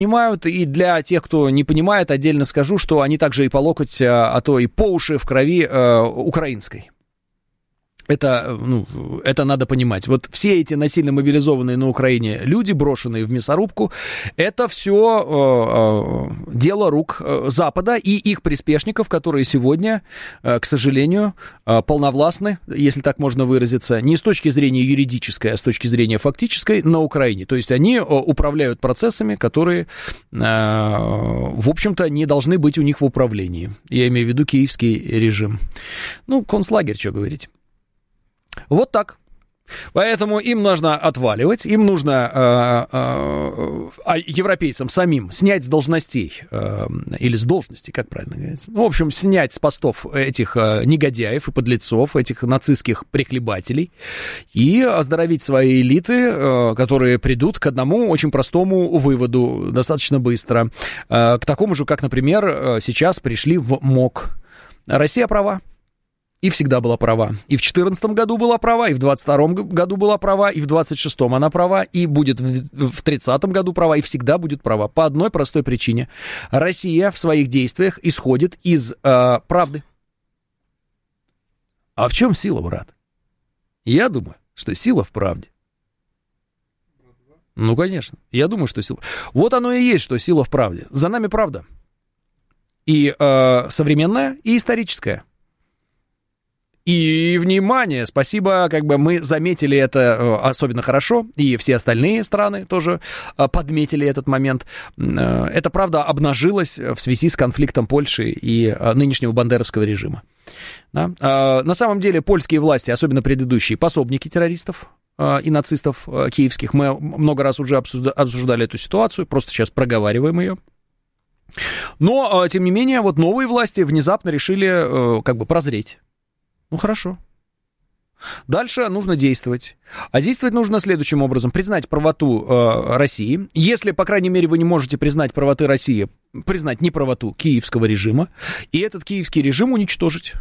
понимают, и для тех, кто не понимает, отдельно скажу, что они также и по локоть, а то и по уши в крови украинской. Это надо понимать. Вот все эти насильно мобилизованные на Украине люди, брошенные в мясорубку, это все дело рук Запада и их приспешников, которые сегодня, к сожалению, полновластны, если так можно выразиться, не с точки зрения юридической, а с точки зрения фактической на Украине. То есть они управляют процессами, которые, в общем-то, не должны быть у них в управлении. Я имею в виду киевский режим. Концлагерь, что говорить. Вот так. Поэтому им нужно отваливать, им нужно европейцам самим снять с должностей, или с должности, как правильно говорится. В общем, снять с постов этих негодяев и подлецов, этих нацистских прихлебателей, и оздоровить свои элиты, которые придут к одному очень простому выводу достаточно быстро. К такому же, как, например, сейчас пришли в МОК. Россия права. И всегда была права. И в 2014 году была права, и в 2022 году была права, и в 2026 она права, и будет в 2030 году права, и всегда будет права. По одной простой причине. Россия в своих действиях исходит из правды. А в чем сила, брат? Я думаю, что сила в правде. Конечно. Я думаю, что сила... Вот оно и есть, что сила в правде. За нами правда. И современная, и историческая. И, внимание, спасибо, мы заметили это особенно хорошо, и все остальные страны тоже подметили этот момент. Это, правда, обнажилось в связи с конфликтом Польши и нынешнего бандеровского режима. Да? На самом деле польские власти, особенно предыдущие, пособники террористов и нацистов киевских. Мы много раз уже обсуждали эту ситуацию, просто сейчас проговариваем ее. Но, тем не менее, вот новые власти внезапно решили прозреть. Хорошо. Дальше нужно действовать. А действовать нужно следующим образом. Признать правоту России. Если, по крайней мере, вы не можете признать правоты России, признать неправоту киевского режима, и этот киевский режим уничтожить.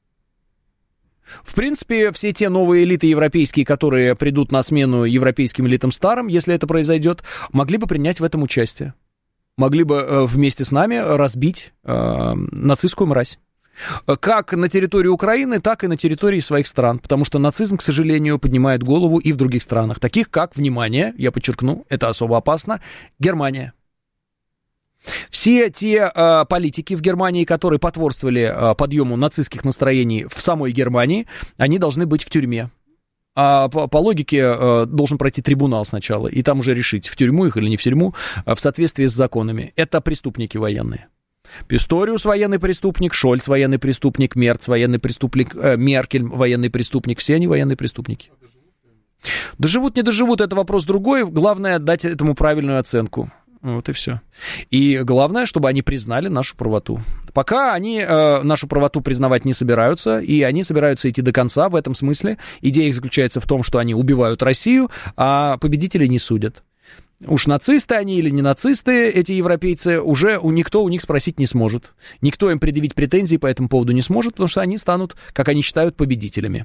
В принципе, все те новые элиты европейские, которые придут на смену европейским элитам старым, если это произойдет, могли бы принять в этом участие. Могли бы вместе с нами разбить нацистскую мразь. Как на территории Украины, так и на территории своих стран. Потому что нацизм, к сожалению, поднимает голову и в других странах. Таких как, внимание, я подчеркну, это особо опасно, Германия. Все те политики в Германии, которые потворствовали подъему нацистских настроений в самой Германии, они должны быть в тюрьме. А по логике должен пройти трибунал сначала, и там уже решить, в тюрьму их или не в тюрьму, в соответствии с законами. Это преступники военные. Писториус военный преступник, Шольц военный преступник, Мерц военный преступник, Меркель военный преступник, все они военные преступники. Доживут, не доживут, это вопрос другой, главное дать этому правильную оценку. Вот и все. И главное, чтобы они признали нашу правоту. Пока они нашу правоту признавать не собираются, и они собираются идти до конца в этом смысле. Идея их заключается в том, что они убивают Россию, а победителей не судят. Уж нацисты они или не нацисты, эти европейцы, уже никто у них спросить не сможет. Никто им предъявить претензий по этому поводу не сможет, потому что они станут, как они считают, победителями.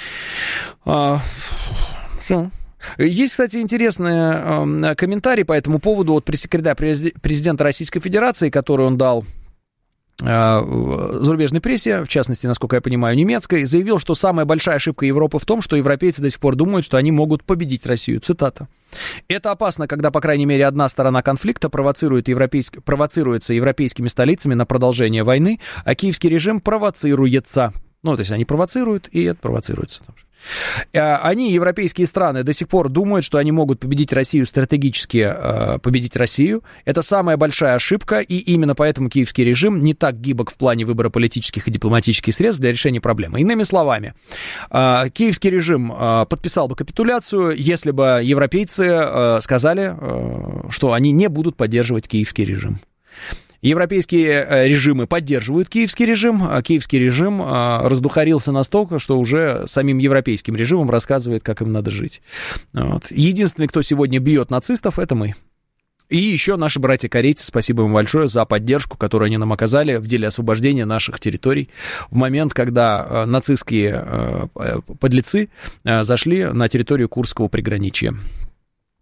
Все. Есть, кстати, интересный комментарий по этому поводу от пресс-секретаря президента Российской Федерации, который он дал зарубежной прессе, в частности, насколько я понимаю, немецкой, заявил, что самая большая ошибка Европы в том, что европейцы до сих пор думают, что они могут победить Россию. Цитата. «Это опасно, когда, по крайней мере, одна сторона конфликта провоцируется европейскими столицами на продолжение войны, а киевский режим провоцируется». То есть они провоцируют, и это провоцируется. Они, европейские страны, до сих пор думают, что они могут победить Россию, стратегически победить Россию. Это самая большая ошибка, и именно поэтому киевский режим не так гибок в плане выбора политических и дипломатических средств для решения проблемы. Иными словами, киевский режим подписал бы капитуляцию, если бы европейцы сказали, что они не будут поддерживать киевский режим. Европейские режимы поддерживают киевский режим, а киевский режим раздухарился настолько, что уже самим европейским режимом рассказывает, как им надо жить. Вот. Единственный, кто сегодня бьет нацистов, это мы. И еще наши братья-корейцы, спасибо им большое за поддержку, которую они нам оказали в деле освобождения наших территорий в момент, когда нацистские подлецы зашли на территорию Курского приграничья.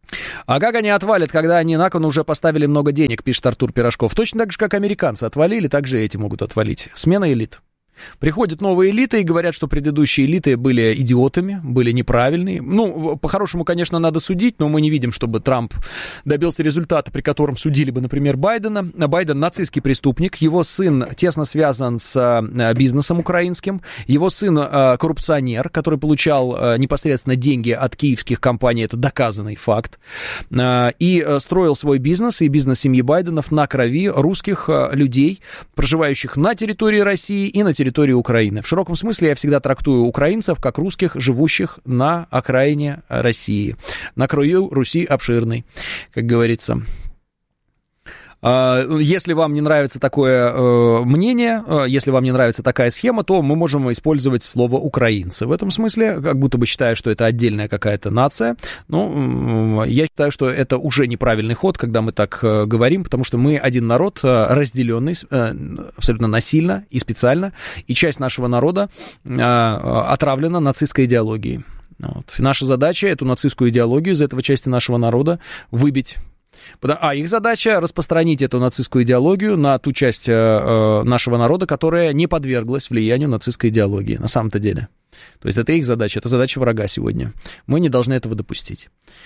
А как они отвалят, когда они на кон уже поставили много денег, пишет Артур Пирожков. Точно так же, как американцы отвалили, так же эти могут отвалить. Смена элит. Приходят новые элиты и говорят, что предыдущие элиты были идиотами, были неправильные. Ну, по-хорошему, конечно, надо судить, но мы не видим, чтобы Трамп добился результата, при котором судили бы, например, Байдена. Байден нацистский преступник, его сын тесно связан с бизнесом украинским, его сын коррупционер, который получал непосредственно деньги от киевских компаний, это доказанный факт, и строил свой бизнес и бизнес семьи Байденов на крови русских людей, проживающих на территории России и на территории Украины. В широком смысле я всегда трактую украинцев как русских, живущих на окраине России, на краю Руси обширной, как говорится. Если вам не нравится такое мнение, если вам не нравится такая схема, то мы можем использовать слово «украинцы». В этом смысле, как будто бы считая, что это отдельная какая-то нация, но я считаю, что это уже неправильный ход, когда мы так говорим, потому что мы один народ, разделенный абсолютно насильно и специально, и часть нашего народа отравлена нацистской идеологией. Вот. Наша задача эту нацистскую идеологию из этого части нашего народа выбить. А их задача распространить эту нацистскую идеологию на ту часть нашего народа, которая не подверглась влиянию нацистской идеологии, на самом-то деле. То есть это их задача, это задача врага сегодня. Мы не должны этого допустить.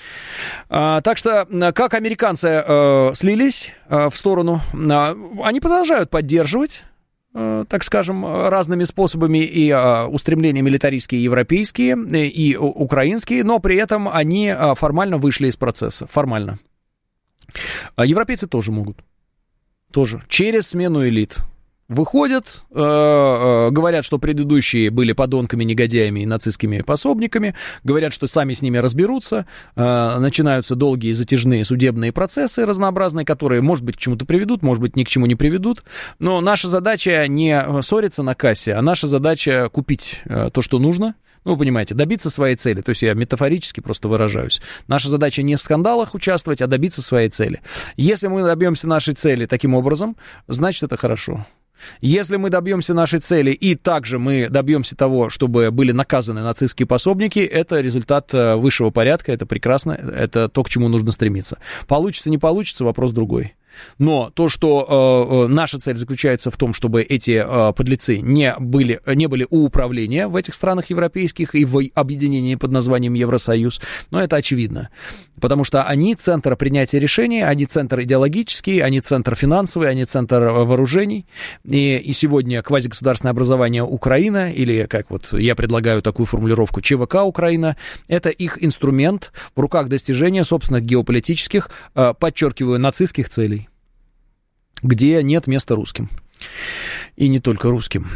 Так что, как американцы слились в сторону, они продолжают поддерживать, так скажем, разными способами и устремления милитаристские, европейские, и украинские, но при этом они формально вышли из процесса, формально. Европейцы тоже могут. Тоже. Через смену элит. Выходят, говорят, что предыдущие были подонками, негодяями и нацистскими пособниками, говорят, что сами с ними разберутся, начинаются долгие затяжные судебные процессы разнообразные, которые, может быть, к чему-то приведут, может быть, ни к чему не приведут, но наша задача не ссориться на кассе, а наша задача купить то, что нужно. Ну, вы понимаете, добиться своей цели. То есть я метафорически просто выражаюсь. Наша задача не в скандалах участвовать, а добиться своей цели. Если мы добьемся нашей цели таким образом, значит, это хорошо. Если мы добьемся нашей цели и также мы добьемся того, чтобы были наказаны нацистские пособники, это результат высшего порядка, это прекрасно, это то, к чему нужно стремиться. Получится, не получится, вопрос другой. Но то, что наша цель заключается в том, чтобы эти подлецы не были у управления в этих странах европейских и в объединении под названием Евросоюз, но это очевидно. Потому что они центр принятия решений, они центр идеологический, они центр финансовый, они центр вооружений. И сегодня квазигосударственное образование Украина, или, как вот я предлагаю такую формулировку, ЧВК Украина, это их инструмент в руках достижения собственных геополитических, подчеркиваю, нацистских целей, где нет места русским. И не только русским.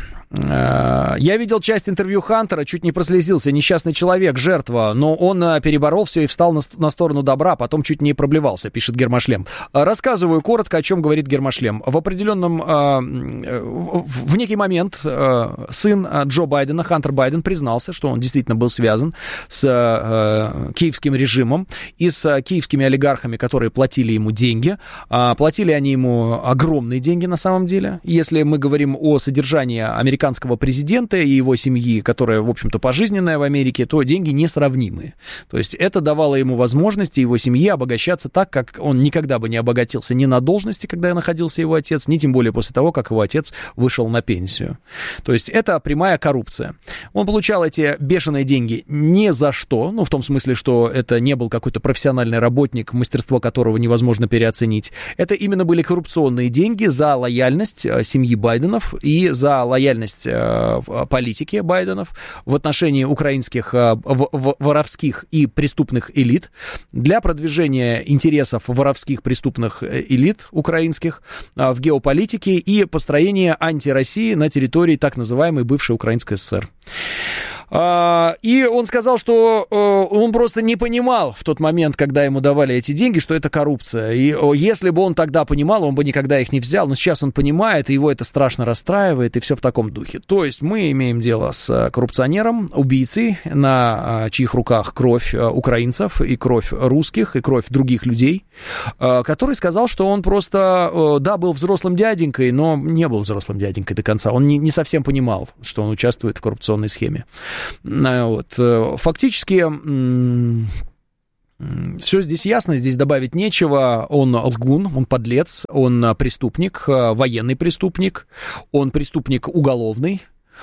Я видел часть интервью Хантера, чуть не прослезился. Несчастный человек, жертва, но он переборол все и встал на сторону добра, потом чуть не проблевался, пишет Гермошлем. Рассказываю коротко, о чем говорит Гермошлем. В некий момент сын Джо Байдена, Хантер Байден, признался, что он действительно был связан с киевским режимом и с киевскими олигархами, которые платили ему деньги. Платили они ему огромные деньги на самом деле. Если мы говорим о содержании американского президента и его семьи, которая, в общем-то, пожизненная в Америке, то деньги несравнимые. То есть это давало ему возможности его семье обогащаться так, как он никогда бы не обогатился ни на должности, когда находился его отец, ни тем более после того, как его отец вышел на пенсию. То есть это прямая коррупция. Он получал эти бешеные деньги ни за что, ну, в том смысле, что это не был какой-то профессиональный работник, мастерство которого невозможно переоценить. Это именно были коррупционные деньги за лояльность семьи Байденов и за лояльность политики Байденов в отношении украинских воровских и преступных элит для продвижения интересов воровских преступных элит украинских в геополитике и построения антироссии на территории так называемой бывшей Украинской ССР. И он сказал, что он просто не понимал в тот момент, когда ему давали эти деньги, что это коррупция. И если бы он тогда понимал, он бы никогда их не взял. Но сейчас он понимает, и его это страшно расстраивает, и все в таком духе. То есть мы имеем дело с коррупционером, убийцей, на чьих руках кровь украинцев, и кровь русских, и кровь других людей, который сказал, что он просто, да, был взрослым дяденькой, но не был взрослым дяденькой до конца. Он не совсем понимал, что он участвует в коррупционной схеме. Вот. Фактически Все здесь ясно, здесь добавить нечего. Он лгун, он подлец, он преступник, военный преступник, он преступник уголовный.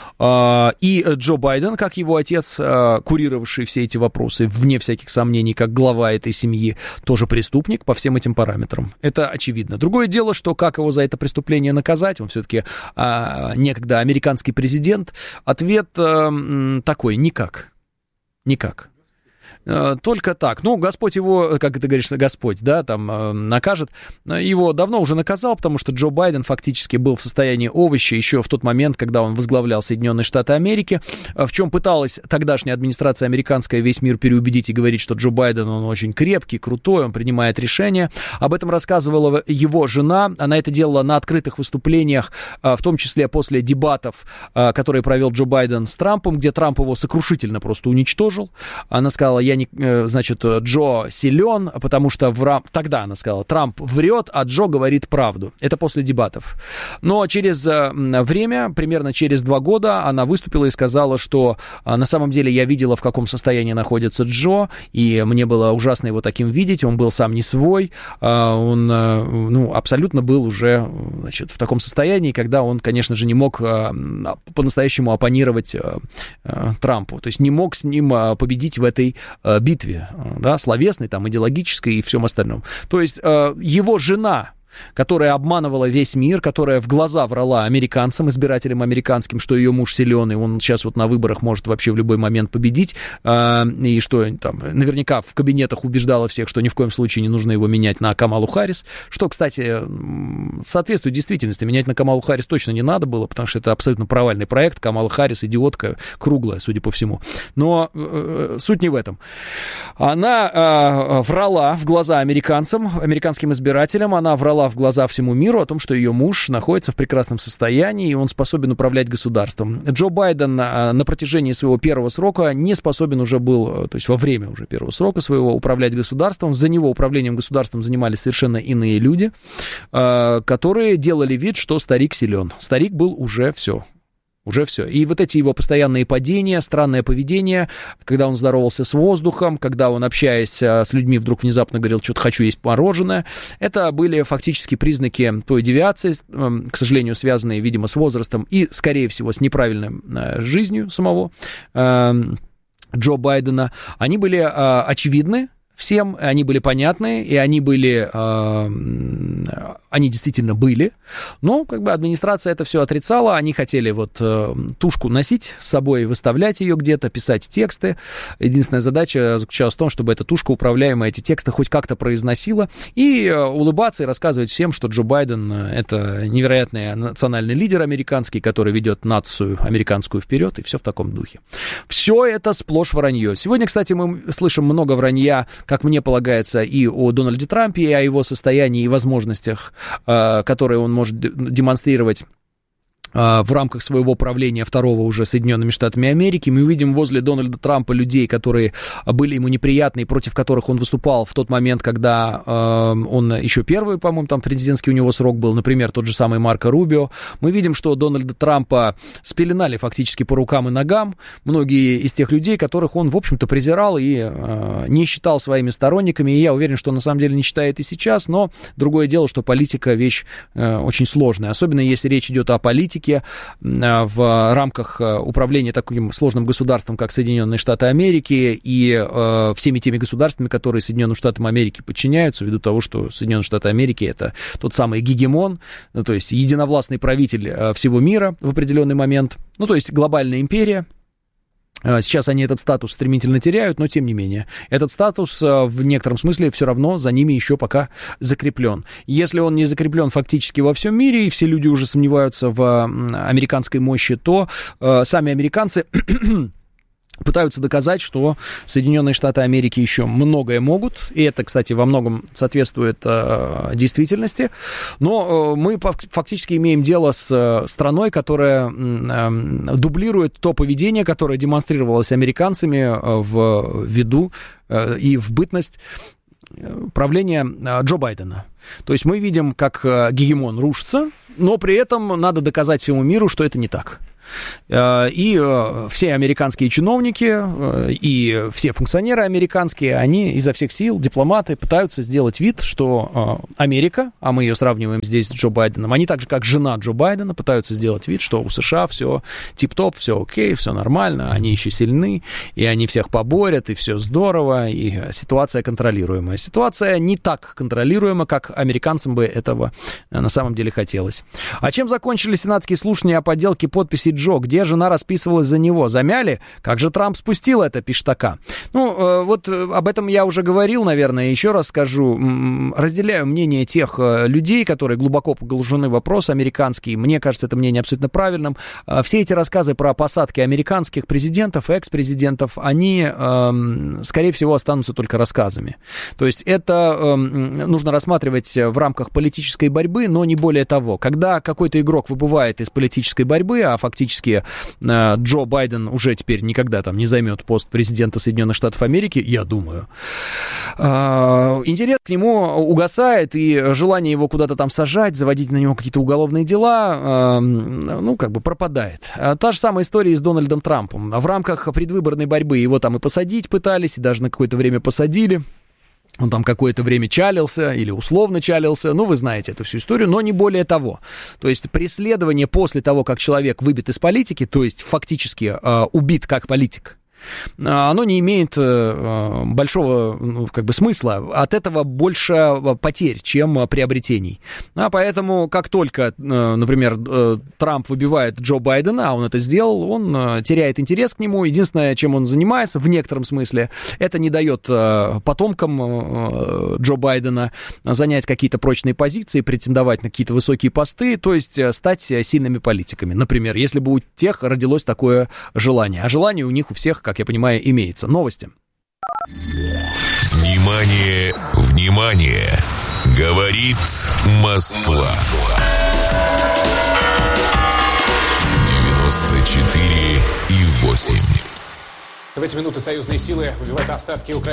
И Джо Байден, как его отец, курировавший все эти вопросы, вне всяких сомнений, как глава этой семьи, тоже преступник по всем этим параметрам. Это очевидно. Другое дело, что как его за это преступление наказать, он все-таки некогда американский президент. Ответ такой: никак. Никак. Только так. Ну, Господь его, как ты говоришь, Господь, да, там накажет. Его давно уже наказал, потому что Джо Байден фактически был в состоянии овоща еще в тот момент, когда он возглавлял Соединенные Штаты Америки, в чем пыталась тогдашняя администрация американская весь мир переубедить и говорить, что Джо Байден, он очень крепкий, крутой, он принимает решения. Об этом рассказывала его жена. Она это делала на открытых выступлениях, в том числе после дебатов, которые провел Джо Байден с Трампом, где Трамп его сокрушительно просто уничтожил. Она сказала: значит, Джо силен, потому что тогда она сказала, Трамп врет, а Джо говорит правду. Это после дебатов. Но через время, примерно через 2 года, она выступила и сказала, что на самом деле я видела, в каком состоянии находится Джо, и мне было ужасно его таким видеть, он был сам не свой, он абсолютно был уже, значит, в таком состоянии, когда он, конечно же, не мог по-настоящему оппонировать Трампу, то есть не мог с ним победить в этой битве, да, словесной, там, идеологической и всем остальном. То есть его жена, которая обманывала весь мир, которая в глаза врала американцам, избирателям американским, что ее муж силен, и он сейчас вот на выборах может вообще в любой момент победить, и что там наверняка в кабинетах убеждала всех, что ни в коем случае не нужно его менять на Камалу Харрис, что, кстати, соответствует действительности. Менять на Камалу Харрис точно не надо было, потому что это абсолютно провальный проект. Камала Харрис идиотка круглая, судя по всему. Но суть не в этом. Она врала в глаза американцам, американским избирателям, она врала в глаза всему миру о том, что ее муж находится в прекрасном состоянии, и он способен управлять государством. Джо Байден на протяжении своего первого срока не способен уже был, то есть во время уже первого срока своего, управлять государством. За него управлением государством занимались совершенно иные люди, которые делали вид, что старик силен. Старик был уже все. Уже все. И вот эти его постоянные падения, странное поведение, когда он здоровался с воздухом, когда он, общаясь с людьми, вдруг внезапно говорил, что-то хочу есть мороженое, это были фактически признаки той девиации, к сожалению, связанные, видимо, с возрастом и, скорее всего, с неправильной жизнью самого Джо Байдена. Они были очевидны всем, они были понятны, и они действительно были, но как бы администрация это все отрицала, они хотели вот тушку носить с собой, выставлять ее где-то, писать тексты. Единственная задача заключалась в том, чтобы эта тушка, управляемая, эти тексты хоть как-то произносила, и улыбаться и рассказывать всем, что Джо Байден это невероятный национальный лидер американский, который ведет нацию американскую вперед, и все в таком духе. Все это сплошь вранье. Сегодня, кстати, мы слышим много вранья, как мне полагается, и о Дональде Трампе, и о его состоянии и возможностях, которые он может демонстрировать в рамках своего правления второго уже Соединенными Штатами Америки. Мы увидим возле Дональда Трампа людей, которые были ему неприятны, и против которых он выступал в тот момент, когда он еще первый, по-моему, там президентский у него срок был, например, тот же самый Марко Рубио. Мы видим, что Дональда Трампа спеленали фактически по рукам и ногам многие из тех людей, которых он, в общем-то, презирал и не считал своими сторонниками, и я уверен, что на самом деле не считает и сейчас, но другое дело, что политика вещь очень сложная, особенно если речь идет о политике в рамках управления таким сложным государством, как Соединенные Штаты Америки, и всеми теми государствами, которые Соединенным Штатам Америки подчиняются, ввиду того, что Соединенные Штаты Америки — это тот самый гегемон, то есть единовластный правитель всего мира в определенный момент, то есть глобальная империя. Сейчас они этот статус стремительно теряют, но тем не менее, этот статус в некотором смысле все равно за ними еще пока закреплен. Если он не закреплен фактически во всем мире, и все люди уже сомневаются в американской мощи, то сами американцы пытаются доказать, что Соединенные Штаты Америки еще многое могут, и это, кстати, во многом соответствует действительности, но мы фактически имеем дело с страной, которая дублирует то поведение, которое демонстрировалось американцами в виду и в бытность правления Джо Байдена. То есть мы видим, как гегемон рушится, но при этом надо доказать всему миру, что это не так. И все американские чиновники и все функционеры американские, они изо всех сил, дипломаты, пытаются сделать вид, что Америка, а мы ее сравниваем здесь с Джо Байденом, они так же, как жена Джо Байдена, пытаются сделать вид, что у США все тип-топ, все окей, все нормально, они еще сильны, и они всех поборят, и все здорово, и ситуация контролируемая. Ситуация не так контролируема, как американцам бы этого на самом деле хотелось. А чем закончились сенатские слушания о подделке подписи Джо? Где жена расписывалась за него? Замяли? Как же Трамп спустил это, пишет АК. Ну, вот об этом я уже говорил, наверное, еще раз скажу. Разделяю мнение тех людей, которые глубоко погружены в вопрос американский. Мне кажется, это мнение абсолютно правильным. Все эти рассказы про посадки американских президентов, экс-президентов, они, скорее всего, останутся только рассказами. То есть это нужно рассматривать в рамках политической борьбы, но не более того. Когда какой-то игрок выбывает из политической борьбы, а фактически Джо Байден уже теперь никогда там не займет пост президента Соединенных Штатов Америки, я думаю, интерес к нему угасает, и желание его куда-то там сажать, заводить на него какие-то уголовные дела, ну, как бы пропадает. Та же самая история и с Дональдом Трампом. В рамках предвыборной борьбы его там и посадить пытались, и даже на какое-то время посадили. Он там какое-то время чалился или условно чалился, ну, вы знаете эту всю историю, но не более того. То есть преследование после того, как человек выбит из политики, то есть фактически убит как политик, оно не имеет большого как бы смысла. От этого больше потерь, чем приобретений. Поэтому, как только, например, Трамп выбивает Джо Байдена, а он это сделал, он теряет интерес к нему. Единственное, чем он занимается, в некотором смысле, это не дает потомкам Джо Байдена занять какие-то прочные позиции, претендовать на какие-то высокие посты, то есть стать сильными политиками. Например, если бы у тех родилось такое желание. А желание у них у всех, как я понимаю, имеется. Новости. Внимание, внимание! Говорит Москва. 94,8. В эти минуты союзные силы выбивают остатки Украины.